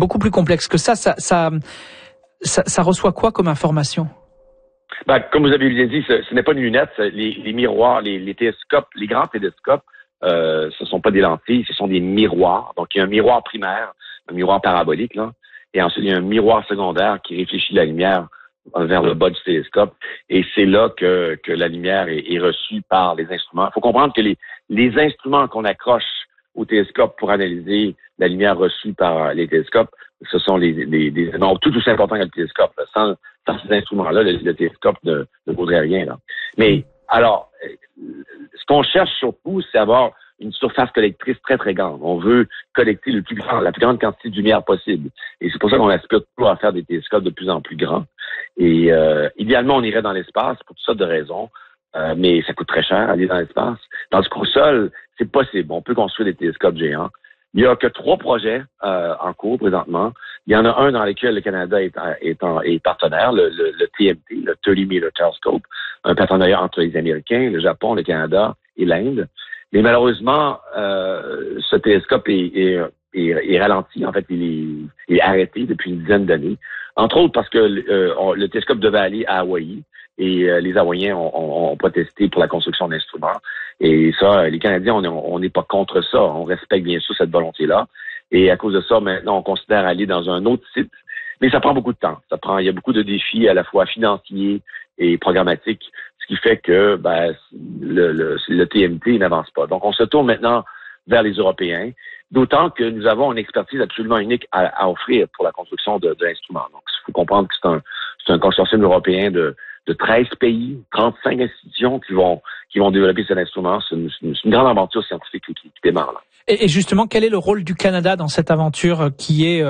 beaucoup plus complexe que ça. Ça reçoit quoi comme information? Comme vous avez bien dit, ce n'est pas une lunette. Les miroirs, les télescopes, les grands télescopes, ce sont pas des lentilles, ce sont des miroirs. Donc, il y a un miroir primaire, un miroir parabolique, là, et ensuite, il y a un miroir secondaire qui réfléchit la lumière vers le bas du télescope. Et c'est là que la lumière est reçue par les instruments. Il faut comprendre que les instruments qu'on accroche au télescope pour analyser la lumière reçue par les télescopes, ce sont des éléments tout aussi importants que le télescope. Sans ces instruments-là, le télescope ne vaudrait rien, là. Mais, alors, ce qu'on cherche surtout, c'est avoir une surface collectrice très, très grande. On veut collecter la plus grande quantité de lumière possible. Et c'est pour ça qu'on aspire toujours à faire des télescopes de plus en plus grands. Et idéalement, on irait dans l'espace pour toutes sortes de raisons. Mais ça coûte très cher aller dans l'espace. Tandis qu'au sol, c'est possible. On peut construire des télescopes géants. Il n'y a que 3 projets en cours présentement. Il y en a un dans lequel le Canada est partenaire, le TMT, le 30 Meter Telescope, un partenariat entre les Américains, le Japon, le Canada et l'Inde. Mais malheureusement, ce télescope est ralenti. En fait, il est arrêté depuis une dizaine d'années. Entre autres parce que le télescope devait aller à Hawaï. Et les Hawaïens ont protesté pour la construction d'instruments. Et ça, les Canadiens, on n'est pas contre ça. On respecte bien sûr cette volonté-là. Et à cause de ça, maintenant, on considère aller dans un autre site. Mais ça prend beaucoup de temps. Il y a beaucoup de défis à la fois financiers et programmatiques, ce qui fait que le TMT n'avance pas. Donc, on se tourne maintenant vers les Européens, d'autant que nous avons une expertise absolument unique à offrir pour la construction de l'instrument. Donc, il faut comprendre que c'est un consortium européen de 13 pays, 35 institutions qui vont développer cet instrument. C'est une grande aventure scientifique qui démarre là. Et justement, quel est le rôle du Canada dans cette aventure qui est,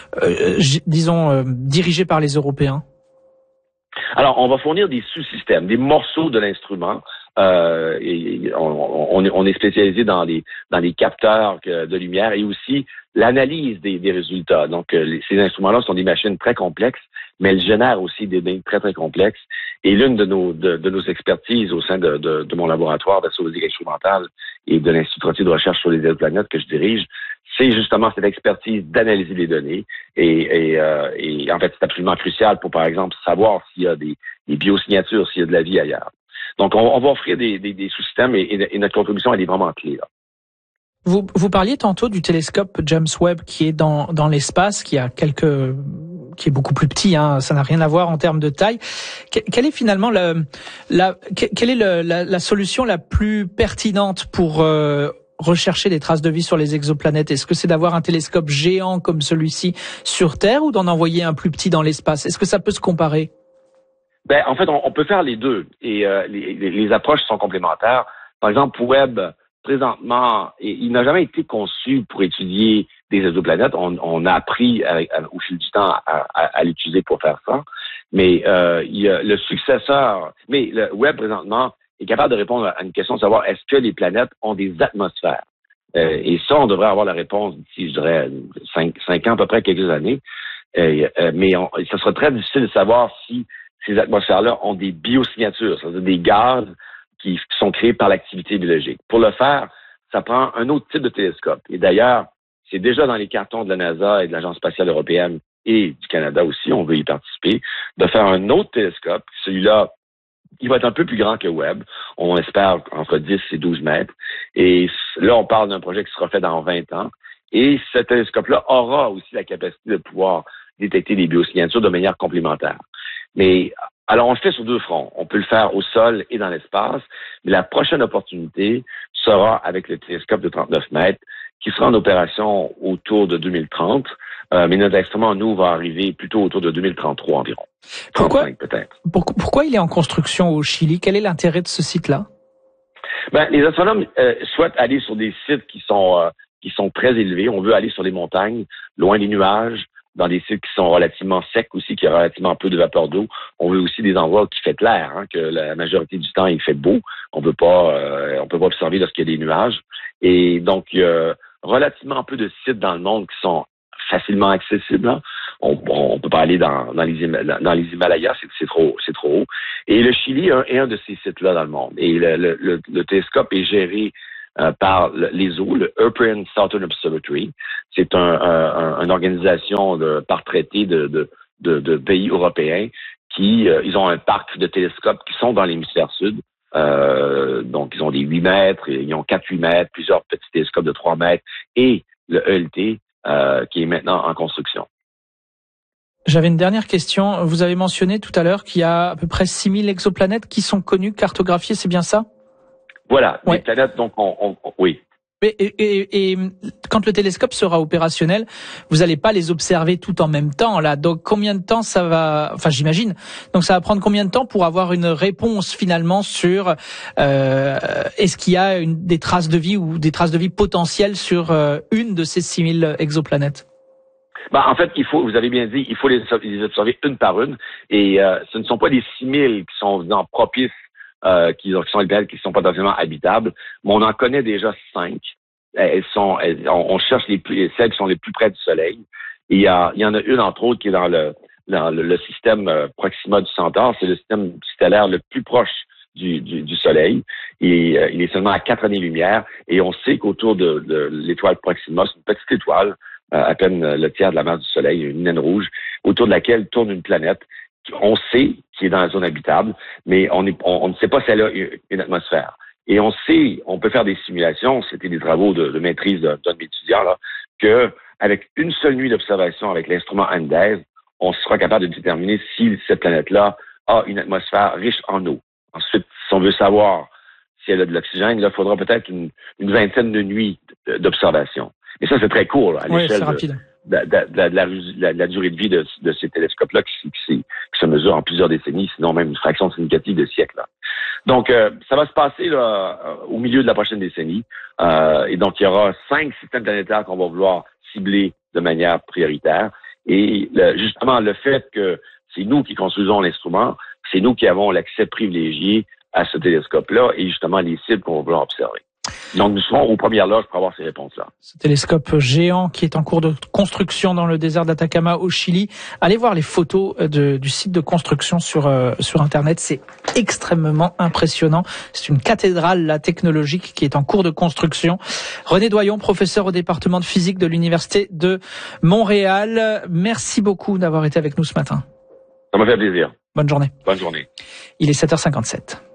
dirigée par les Européens? Alors, on va fournir des sous-systèmes, des morceaux de l'instrument. Et on est spécialisé dans les capteurs de lumière et aussi l'analyse des résultats. Donc, ces instruments-là sont des machines très complexes, mais elles génèrent aussi des données très, très complexes. Et l'une de nos expertises au sein de mon laboratoire d'astrophysique instrumentale et de l'Institut Trottier de recherche sur les exoplanètes que je dirige, c'est justement cette expertise d'analyser les données. Et en fait, c'est absolument crucial pour, par exemple, savoir s'il y a des biosignatures, s'il y a de la vie ailleurs. Donc, on va offrir des sous-systèmes et notre contribution, elle est vraiment clé, là. Vous parliez tantôt du télescope James Webb qui est dans l'espace, qui est beaucoup plus petit, hein, ça n'a rien à voir en termes de taille. Quelle est finalement quelle est la solution la plus pertinente pour rechercher des traces de vie sur les exoplanètes? Est-ce que c'est d'avoir un télescope géant comme celui-ci sur Terre ou d'en envoyer un plus petit dans l'espace? Est-ce que ça peut se comparer? En fait, on peut faire les deux et les approches sont complémentaires. Par exemple, Webb, présentement, il n'a jamais été conçu pour étudier des exoplanètes. On a appris au fil du temps à l'utiliser pour faire ça. Mais il y a le successeur. Mais le Webb, présentement, est capable de répondre à une question de savoir est-ce que les planètes ont des atmosphères. Et ça, on devrait avoir la réponse d'ici, je dirais, 5 ans, à peu près quelques années. Mais ça sera très difficile de savoir si ces atmosphères-là ont des biosignatures, c'est-à-dire des gaz qui sont créés par l'activité biologique. Pour le faire, ça prend un autre type de télescope. Et d'ailleurs, c'est déjà dans les cartons de la NASA et de l'Agence spatiale européenne et du Canada aussi, on veut y participer, de faire un autre télescope. Celui-là, il va être un peu plus grand que Webb. On espère entre 10 et 12 mètres. Et là, on parle d'un projet qui sera fait dans 20 ans. Et ce télescope-là aura aussi la capacité de pouvoir détecter des biosignatures de manière complémentaire. Mais alors, on le fait sur 2 fronts. On peut le faire au sol et dans l'espace, mais la prochaine opportunité sera avec le télescope de 39 mètres qui sera en opération autour de 2030. Mais notre instrument, nous, va arriver plutôt autour de 2033 environ. 35 peut-être. Pourquoi il est en construction au Chili? Quel est l'intérêt de ce site-là? Les astronomes souhaitent aller sur des sites qui sont très élevés. On veut aller sur les montagnes, loin des nuages, dans des sites qui sont relativement secs aussi, qui ont relativement peu de vapeur d'eau. On veut aussi des endroits qui fait clair, hein, que la majorité du temps, il fait beau. On peut pas observer lorsqu'il y a des nuages. Et donc, il y a relativement peu de sites dans le monde qui sont facilement accessibles, hein. On peut pas aller dans les Himalayas, c'est trop haut. Et le Chili est un de ces sites-là dans le monde. Et le télescope est géré par l'ESO, le European Southern Observatory. C'est une organisation par traité de pays européens qui ils ont un parc de télescopes qui sont dans l'hémisphère sud. Donc, ils ont des 8 mètres, ils ont 4-8 mètres, plusieurs petits télescopes de 3 mètres et le ELT qui est maintenant en construction. J'avais une dernière question. Vous avez mentionné tout à l'heure qu'il y a à peu près 6000 exoplanètes qui sont connues, cartographiées, c'est bien ça? Voilà, ouais. Les planètes, donc, oui. Et quand le télescope sera opérationnel, vous n'allez pas les observer tout en même temps, là. Donc, combien de temps ça va, enfin, j'imagine. Donc, ça va prendre combien de temps pour avoir une réponse, finalement, sur, est-ce qu'il y a des traces de vie ou des traces de vie potentielles sur, une de ces 6000 exoplanètes? En fait, vous avez bien dit, il faut les observer une par une. Et, ce ne sont pas les 6000 qui sont, propices, qui sont les planètes qui sont potentiellement habitables, mais on en connaît déjà 5. On cherche celles qui sont les plus près du Soleil. Et il y en a une, entre autres, qui est dans le système Proxima du Centaure. C'est le système stellaire le plus proche du Soleil. Et il est seulement à 4 années-lumière. Et on sait qu'autour de l'étoile Proxima, c'est une petite étoile, à peine le tiers de la masse du Soleil, une naine rouge, autour de laquelle tourne une planète. On sait qu'il est dans la zone habitable, mais on ne sait pas si elle a une atmosphère. Et on peut faire des simulations, c'était des travaux de maîtrise d'un de mes étudiants, là, que avec une seule nuit d'observation avec l'instrument Andes, on sera capable de déterminer si cette planète-là a une atmosphère riche en eau. Ensuite, si on veut savoir si elle a de l'oxygène, il faudra peut-être une vingtaine de nuits d'observation. Mais ça, c'est très court, là, à l'échelle de la durée de vie de ces télescopes-là qui se mesurent en plusieurs décennies, sinon même une fraction significative de siècles. Là. Donc, ça va se passer là, au milieu de la prochaine décennie. Et donc, il y aura 5 systèmes planétaires qu'on va vouloir cibler de manière prioritaire. Et justement, le fait que c'est nous qui construisons l'instrument, c'est nous qui avons l'accès privilégié à ce télescope-là et justement les cibles qu'on va vouloir observer. Donc, nous serons aux premières loges pour avoir ces réponses-là. Ce télescope géant qui est en cours de construction dans le désert d'Atacama au Chili. Allez voir les photos du site de construction sur Internet. C'est extrêmement impressionnant. C'est une cathédrale là, technologique qui est en cours de construction. René Doyon, professeur au département de physique de l'Université de Montréal. Merci beaucoup d'avoir été avec nous ce matin. Ça m'a fait plaisir. Bonne journée. Bonne journée. Il est 7h57.